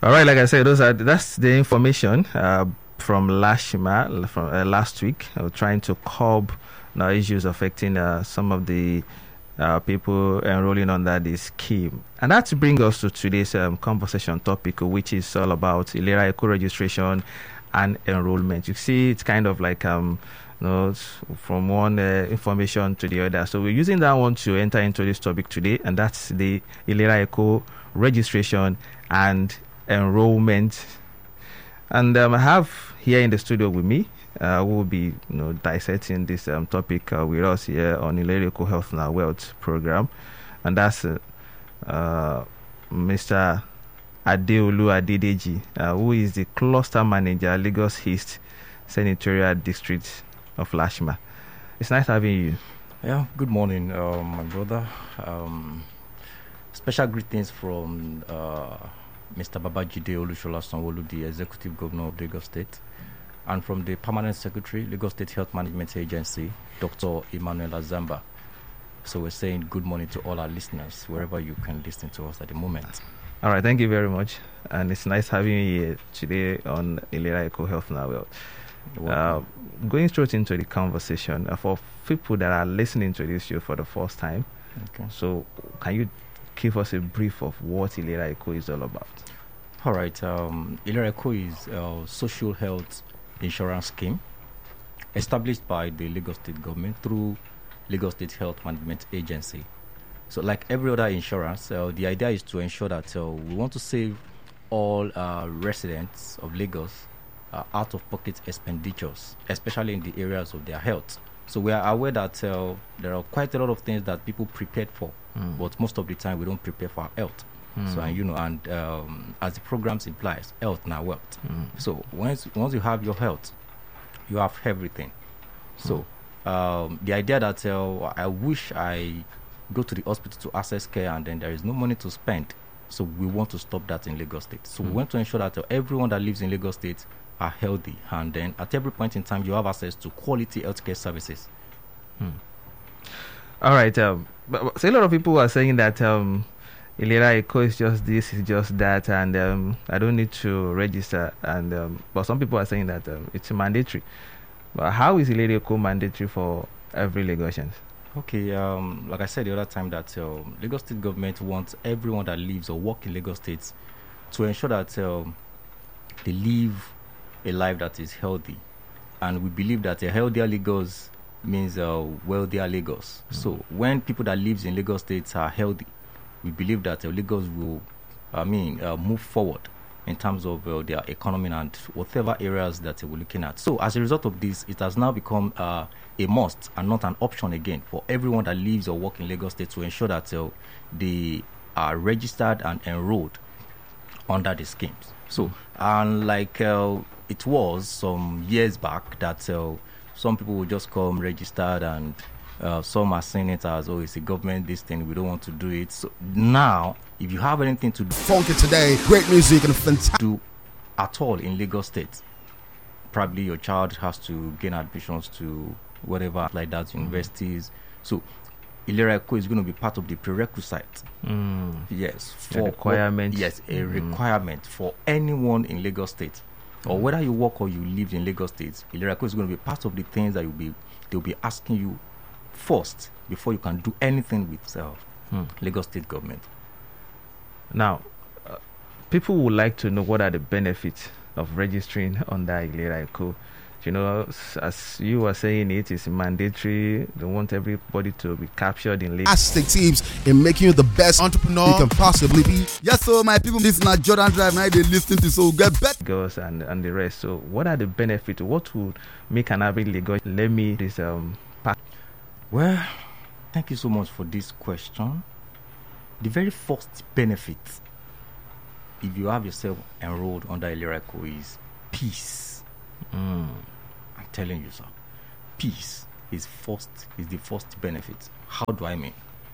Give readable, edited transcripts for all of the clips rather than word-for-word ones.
All right, like I said, that's the information from Lashma from last week, trying to curb issues affecting some of the people enrolling under this scheme. And that brings us to today's conversation topic, which is all about Ilera Eco registration and enrollment. You see, it's kind of like from one information to the other. So we're using that one to enter into this topic today, and that's the Ilera Eco registration and enrollment. And I have here in the studio with me who will be dissecting this topic with us here on Ilera Eco Health and Wealth program, and that's Mr. Adeolu Adedeji, who is the cluster manager, Lagos East Senatorial District of Lashma. It's nice having you. Yeah, good morning, my brother. Special greetings from Mr. Babajide Olushola Sanwo-Olu, the Executive Governor of Lagos State, and from the Permanent Secretary, Lagos State Health Management Agency, Dr. Emmanuel Azamba. So we're saying good morning to all our listeners, wherever you can listen to us at the moment. All right, thank you very much. And it's nice having you here today on Ilera Eco Health and Wealth. Going straight into the conversation, for people that are listening to this show for the first time, so can you give us a brief of what Ilera Eco is all about? All right, Ilera Eco is a social health insurance scheme established by the Lagos State government through Lagos State Health Management Agency. So like every other insurance, the idea is to ensure that we want to save all residents of Lagos out-of-pocket expenditures, especially in the areas of their health. So we are aware that there are quite a lot of things that people prepared for, but most of the time we don't prepare for our health. So as the programs implies, health now wealth. So once you have your health, you have everything. So the idea that I wish I go to the hospital to access care and then there is no money to spend. So we want to stop that in Lagos State. So we want to ensure that everyone that lives in Lagos State are healthy, and then at every point in time you have access to quality healthcare services. All right. So a lot of people are saying that Ilera Eco is just this, is just that, and I don't need to register. And but some people are saying that it's mandatory. But how is Ilera Eco mandatory for every Lagosian? Okay, like I said the other time, that Lagos State government wants everyone that lives or works in Lagos State to ensure that they live a life that is healthy. And we believe that a healthier Lagos means a wealthier Lagos. So when people that lives in Lagos State are healthy, we believe that Lagos will, move forward in terms of their economy and whatever areas that we're looking at. So as a result of this, it has now become a must and not an option again for everyone that lives or works in Lagos State to ensure that they are registered and enrolled under the schemes. So, unlike it was some years back that some people would just come registered and some are saying it as, it's a government, this thing, we don't want to do it. So now, if you have anything to do, funky today, great music and fantastic do at all in Lagos State, probably your child has to gain admissions to whatever like that, universities. So Ilera Eco is going to be part of the prerequisite. Yes, for a requirement. Yes, a requirement for anyone in Lagos State, or whether you work or you live in Lagos State. Ilera Eco is going to be part of the things that they'll be asking you first before you can do anything with Lagos State government. Now, people would like to know what are the benefits of registering under Ilera Eco. As you were saying, it is mandatory. They want everybody to be captured in Lagos. fantastic tips in making you the best entrepreneur you can possibly be. Yes, so my people, this is not Jordan Drive. Now they listen to so get better. Girls and the rest. So, what are the benefits? What would make an average Lagos? Let me this pack. Well, thank you so much for this question. The very first benefit, if you have yourself enrolled under Ilera Eco, is peace. I'm telling you, sir. Peace is the first benefit. How do I mean?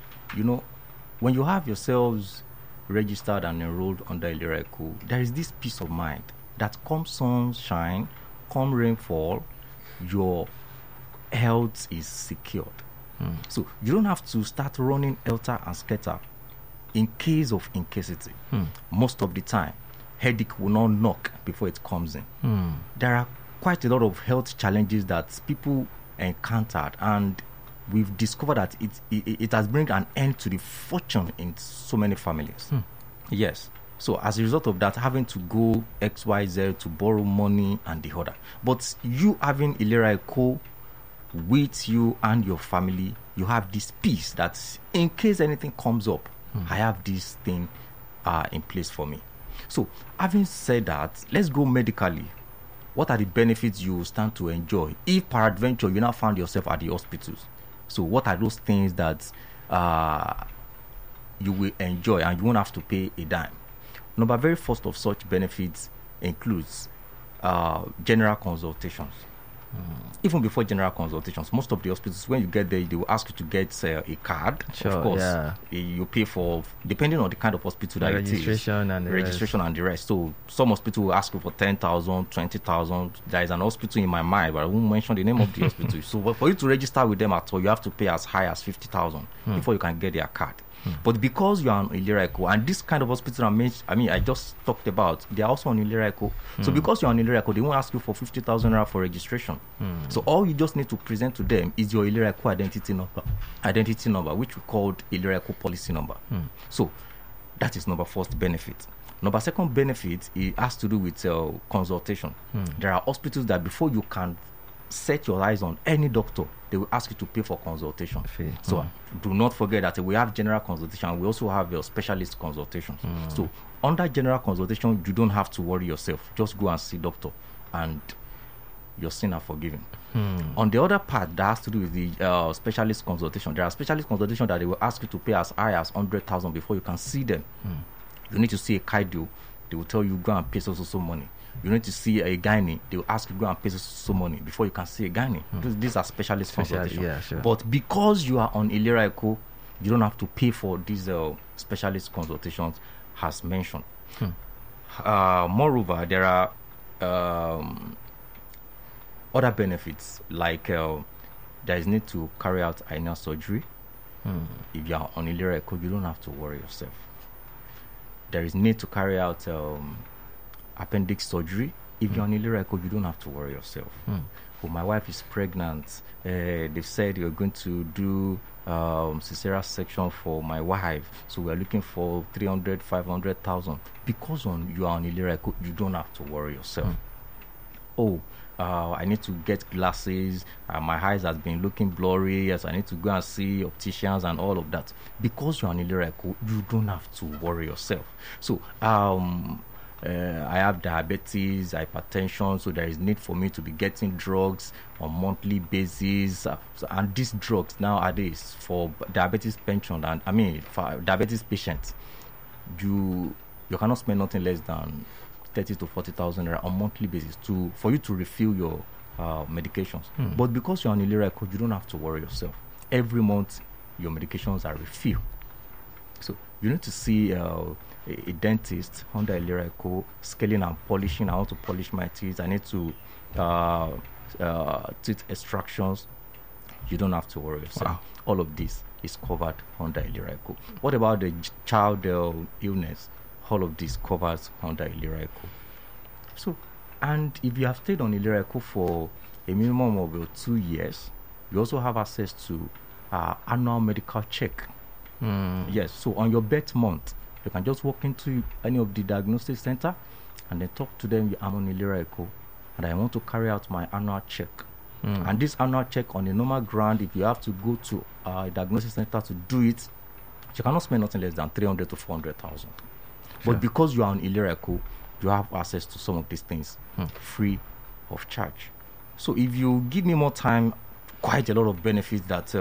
When you have yourselves registered and enrolled under Ilera Eco, there is this peace of mind that come sunshine, come rainfall, your health is secured. So you don't have to start running helter and skelter in case of incasity. Most of the time, headache will not knock before it comes in. Hmm. There are quite a lot of health challenges that people encountered, and we've discovered that it has brought an end to the fortune in so many families. Yes. So as a result of that, having to go XYZ to borrow money and the other. But you having Ilera Eco with you and your family, you have this peace that in case anything comes up, I have this thing in place for me. So having said that, let's go medically. What are the benefits you stand to enjoy if peradventure you now found yourself at the hospitals? So what are those things that you will enjoy and you won't have to pay a dime? Number very first of such benefits includes general consultations. Even before general consultations, most of the hospitals, when you get there, they will ask you to get a card. Sure, of course, yeah. You pay for, depending on the kind of hospital that Registration it is. and the Registration and the rest. So some hospital will ask you for 10,000, 20,000. There is an hospital in my mind, but I won't mention the name of the hospital. So for you to register with them at all, you have to pay as high as 50,000 before you can get their card. But because you are on Ilera Eco, and this kind of hospital I just talked about, they are also on Ilera Eco. So because you are on Ilera Eco, they won't ask you for 50,000 naira for registration. So all you just need to present to them is your Ilera Eco identity number, which we called Ilera Eco policy number. So that is number first benefit. Number second benefit, it has to do with consultation. There are hospitals that before you can set your eyes on any doctor, they will ask you to pay for consultation. So do not forget that we have general consultation. We also have your specialist consultations. So under general consultation, you don't have to worry yourself. Just go and see doctor, and your sin are forgiven. On the other part, that has to do with the specialist consultation. There are specialist consultations that they will ask you to pay as high as 100,000 before you can see them. You need to see a cardio, they will tell you go and pay so money. You need to see a gynae, they will ask you go and pay so money before you can see a gynae. These are specialist consultations. Yeah, sure. But because you are on Ilera Eco, you don't have to pay for these specialist consultations as mentioned. Moreover, there are other benefits, like there is need to carry out hernia surgery. If you are on Ilera Eco, you don't have to worry yourself. There is need to carry out appendix surgery. If you're on Ilera Eco, you don't have to worry yourself. But my wife is pregnant. They said you're going to do cesarean section for my wife, so we're looking for 300, 500,000. Because you are on Ilera Eco, you don't have to worry yourself. I need to get glasses. My eyes has been looking blurry. Yes, I need to go and see opticians and all of that. Because you're on Ilera Eco, you don't have to worry yourself. So I have diabetes, hypertension, so there is need for me to be getting drugs on monthly basis. And these drugs nowadays for diabetes pension, for diabetes patients, you cannot spend nothing less than 30 to 40,000 naira on monthly basis for you to refill your medications. But because you're on Ilera Eco, you don't have to worry yourself. Every month, your medications are refilled. So you need to see a dentist under Ilera Eco, scaling and polishing. I want to polish my teeth. I need to teeth extractions. You don't have to worry yourself. Wow. All of this is covered under Ilera Eco. What about the child illness? All of this covers under Ilera Eco. So, and if you have stayed on Ilera Eco for a minimum of 2 years, you also have access to annual medical check. Yes, so on your birth month, you can just walk into any of the diagnostic center and then talk to them. I'm on Ilera Eco and I want to carry out my annual check. And this annual check on a normal ground, if you have to go to a diagnostic center to do it, you cannot spend nothing less than 300 to 400,000. But because you are on Ilera Eco, you have access to some of these things free of charge. So if you give me more time, quite a lot of benefits that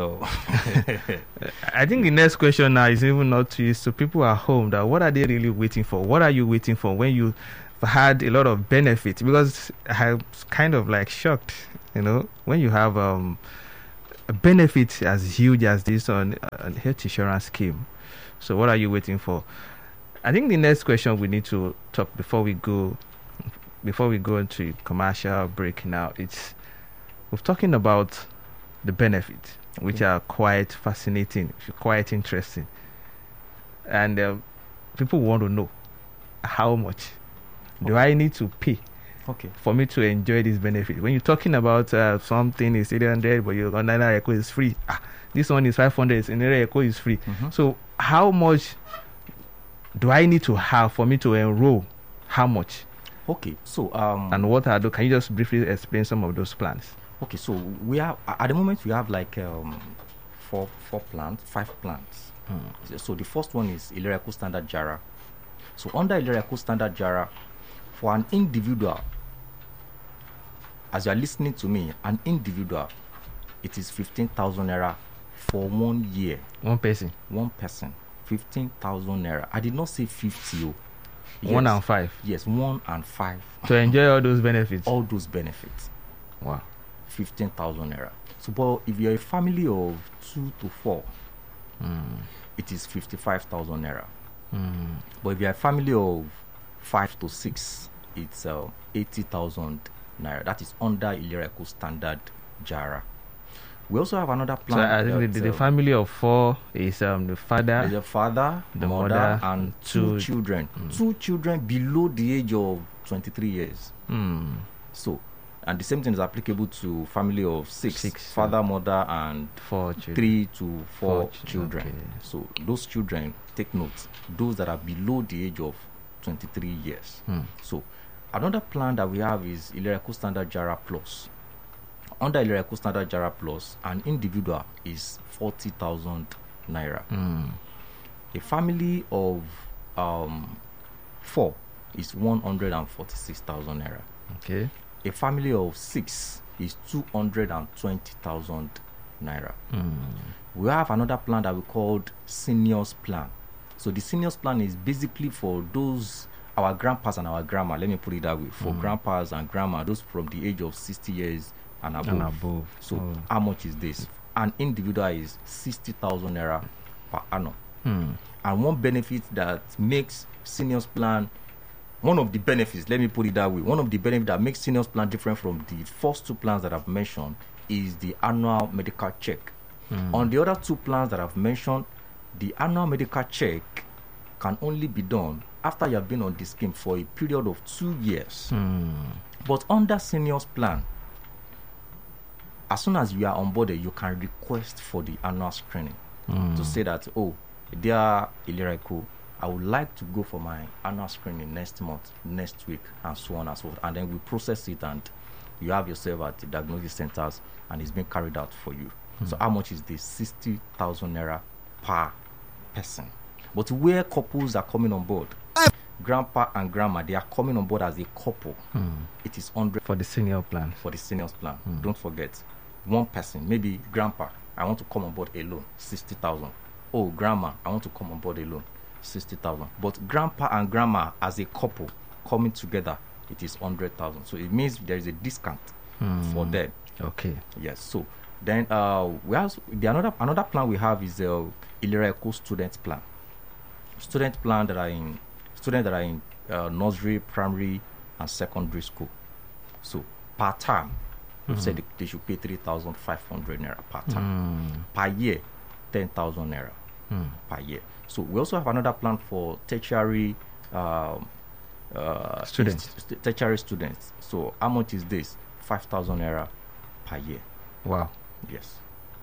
I think the next question now is even not to you. So people at home, that what are they really waiting for? What are you waiting for when you had a lot of benefits? Because I'm kind of like shocked, when you have a benefit as huge as this on a health insurance scheme. So what are you waiting for? I think the next question we need to talk before we go into commercial break now, we're talking about the benefits, which are quite fascinating, quite interesting. And people want to know how much Do I need to pay Okay. for me to enjoy this benefit? When you're talking about something is 800, but your Naira Echo is free. This one is 500, and Naira Echo is free. So how much do I need to have for me to enroll? How much? Okay. So And what are those? Can you just briefly explain some of those plans? okay. So we have at the moment we have like five plans. So the first one is Ilera Echo Standard Jara. So under Ilera Echo Standard Jara, for an individual, as you are listening to me, an individual, it is 15,000 naira for 1 year. One person. One person, 15,000 naira. I did not say 50. Oh. 1 and 5. Yes, 1 and 5. To enjoy all those benefits. All those benefits. Wow. 15,000 naira. So, but if you're a family of 2 to 4, it is 55,000 naira. But if you're a family of 5 to 6, it's 80,000 naira. That is under Ilera Echo Standard Jara. We also have another plan. So I think the family of 4 is the father, the father, the mother, mother, and 2 children. 2 children below the age of 23 years. So, and the same thing is applicable to family of 6, father, mother, and 4 children. 3 to 4 children. Okay. So those children, take note, those that are below the age of 23 years. So another plan that we have is Ilera Echo Standard Jara Plus. Under Ilera Echo Standard Jara Plus, an individual is 40,000 naira. A family of 4 is 146,000 naira. Okay. A family of 6 is 220,000 naira. We have another plan that we called Seniors Plan. So the Seniors Plan is basically for those, our grandpas and our grandma, let me put it that way, for grandpas and grandma, those from the age of 60 years and above. So how much is this? An individual is 60,000 naira per annum. And one benefit that makes Seniors Plan, one of the benefits, let me put it that way, one of the benefits that makes Seniors Plan different from the first 2 plans that I've mentioned is the annual medical check. On the other 2 plans that I've mentioned, the annual medical check can only be done after you have been on the scheme for a period of 2 years. But under Seniors Plan, as soon as you are onboarded, you can request for the annual screening to say that, oh, dear Ilera Echo, I would like to go for my annual screening next month, next week, and so on and so forth. And then we process it, and you have yourself at the diagnosis centers, and it's being carried out for you. So how much is this? 60,000 naira per person. But where couples are coming on board, grandpa and grandma, they are coming on board as a couple. It is 100 for the senior plan. For the Seniors Plan. Don't forget, one person, maybe grandpa, I want to come on board alone, 60,000. Oh, grandma, I want to come on board alone, 60,000. But grandpa and grandma as a couple coming together, it is 100,000. So it means there is a discount for them. Okay. Yes. So then we have another plan we have is Ilera Echo Student Plan. Students that are in nursery, primary, and secondary school. So per term, we've said they should pay 3,500 naira per term. Per year, 10,000 naira per year. So we also have another plan for tertiary tertiary students. So how much is this? 5,000 naira per year. Wow. Yes.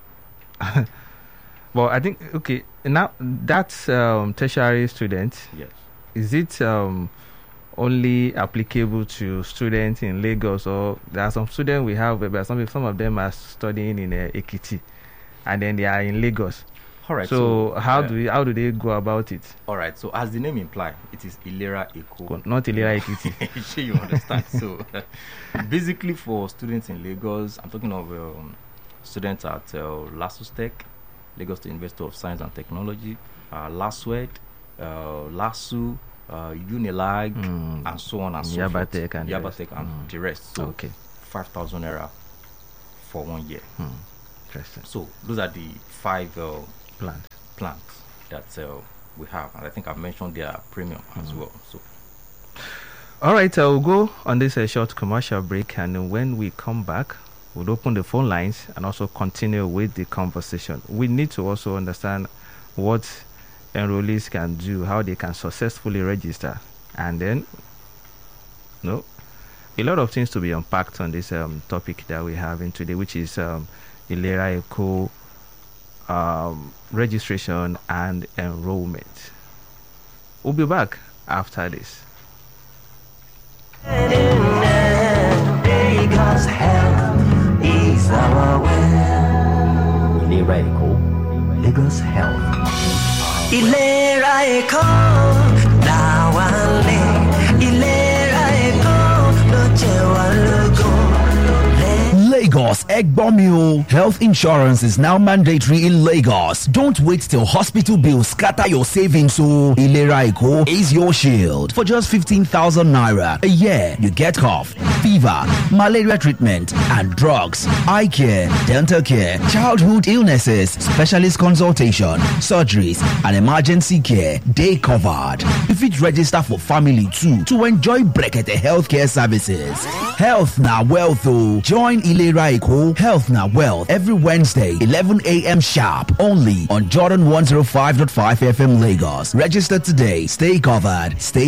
Well, I think, okay, now that's tertiary students. Yes. Is it only applicable to students in Lagos, or there are some students we have, but some of them are studying in Ekiti, and then they are in Lagos? All right. So how do they go about it? All right. So as the name implies, it is Ilera Echo, not Ilera Ekiti. Sure, you understand. So basically, for students in Lagos, I'm talking of students at LASUTECH, Lagos State University of Science and Technology, LASUED, LASU, UNILAG, and so on and so forth. Yabatech and the rest. So 5,000 naira for 1 year. Interesting. So those are the 5 plans that we have, and I think I've mentioned their premium as well. So, all right, we'll go on this short commercial break, and when we come back, we'll open the phone lines and also continue with the conversation. We need to also understand what enrollees can do, how they can successfully register, and then No. A lot of things to be unpacked on this topic that we're having today, which is Ilera Eco registration and enrollment. We'll be back after this. Because health is our wealth. Ilera Eco, Lagos Health. Ilera Eco, now I live. Ilera Eco, no chewa Lagos Egbomio. Health insurance is now mandatory in Lagos. Don't wait till hospital bills scatter your savings. So Ilera Eco is your shield. For just 15,000 naira a year, you get cough, fever, malaria treatment, and drugs, eye care, dental care, childhood illnesses, specialist consultation, surgeries, and emergency care. They covered. If it register for family too to enjoy brekete healthcare services. Health now wealth. Join Ilera Eco Health Now Wealth every Wednesday 11 a.m. sharp only on Jordan 105.5 FM Lagos. Register today. Stay covered. Stay